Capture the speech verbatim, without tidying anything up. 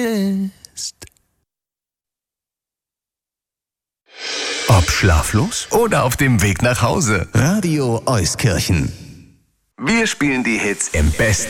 ist. Ob schlaflos oder auf dem Weg nach Hause. Radio Euskirchen. Wir spielen die Hits im besten